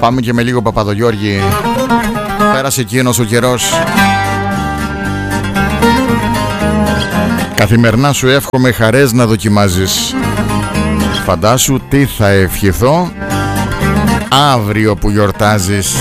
Πάμε και με λίγο Παπαδογιώργη. Πέρασε εκείνος ο καιρός. Καθημερινά σου εύχομαι χαρές να δοκιμάζεις. Φαντάσου τι θα ευχηθώ αύριο που γιορτάζεις.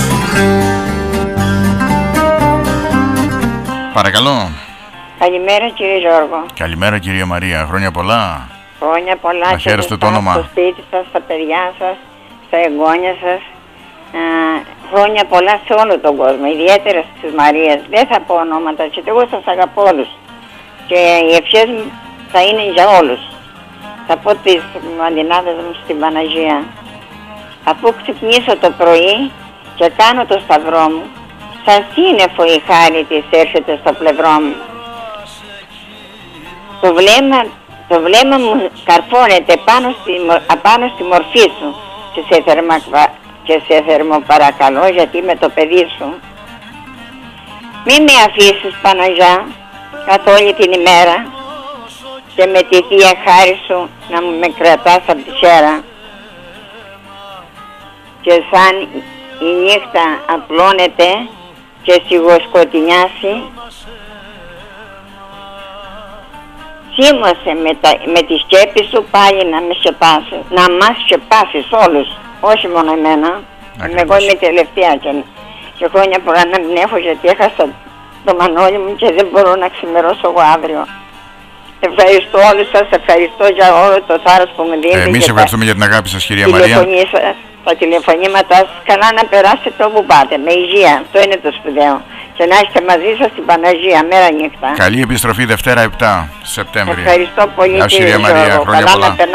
Παρακαλώ. Καλημέρα κύριε Γιώργο. Καλημέρα κυρία Μαρία. Χρόνια πολλά. Χρόνια πολλά. Να χαίρεστε το όνομα. Στο σπίτι σας, στα παιδιά σας, στα εγγόνια σας. Χρόνια πολλά σε όλο τον κόσμο, ιδιαίτερα στις Μαρίες. Δεν θα πω ονόματα, και εγώ σας αγαπώ όλους. Και οι ευχές μου θα είναι για όλους. Θα πω τις μαντινάδες μου στην Παναγία. Αφού ξυπνήσω το πρωί και κάνω το σταυρό μου, σαν σύννεφο η χάρη της έρχεται στο πλευρό μου. Το βλέμμα μου καρφώνεται απάνω στη μορφή σου και σε θερμοπαρακαλώ, γιατί είμαι το παιδί σου. Μη με αφήσεις, Παναγιά, καθ' όλη την ημέρα και με τη Θεία χάρη σου να με κρατάς από τη χέρα. Και σαν η νύχτα απλώνεται και σιγοσκοτεινιάσει, σίμωσε με τη σκέπη σου πάλι να μας σκεπάσεις όλους, όχι μόνο εμένα. Εγώ είμαι τελευταία και χρόνια πολλά να μην έχω, γιατί έχασα το Μανώλη μου και δεν μπορώ να ξημερώσω εγώ αύριο. Ευχαριστώ όλους σας, ευχαριστώ για όλο το θάρρος που μου δίνετε. Εμείς ευχαριστούμε για την αγάπη σας, κυρία Μαρία. Τα τηλεφωνήματά σας, καλά να περάσετε όπου πάτε, με υγεία, αυτό είναι το σπουδαίο. Και να είστε μαζί σας στην Παναγία, μέρα νύχτα. Καλή επιστροφή Δευτέρα 7 Σεπτέμβρη. Ευχαριστώ πολύ, κυρία Μαρία. Χρόνια πολλά.